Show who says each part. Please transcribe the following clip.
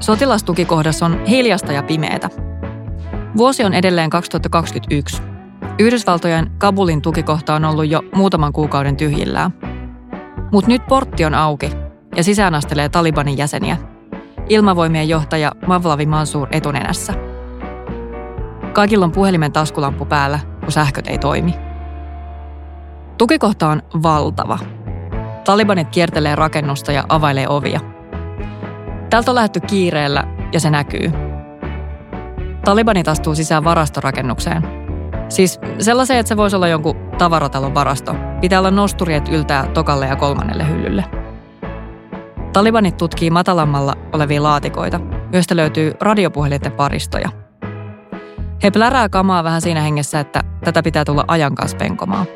Speaker 1: Sotilastukikohdassa on hiljasta ja pimeätä. Vuosi on edelleen 2021. Yhdysvaltojen Kabulin tukikohta on ollut jo muutaman kuukauden tyhjillään. Mutta nyt portti on auki ja sisään astelee Talibanin jäseniä. Ilmavoimien johtaja Mavlavi Mansour etunenässä. Kaikilla on puhelimen taskulamppu päällä, kun sähköt ei toimi. Tukikohta on valtava. Talibanit kiertelee rakennusta ja availee ovia. Täältä on lähdetty kiireellä ja se näkyy. Talibanit astuu sisään varastorakennukseen. Siis sellaiseen, että se voisi olla jonkun tavaratalon varasto. Pitää olla nosturi, että yltää tokalle ja kolmannelle hyllylle. Talibanit tutkii matalammalla olevia laatikoita, joista löytyy radiopuhelinten paristoja. He plärää kamaa vähän siinä hengessä, että tätä pitää tulla ajan kanssa penkomaan.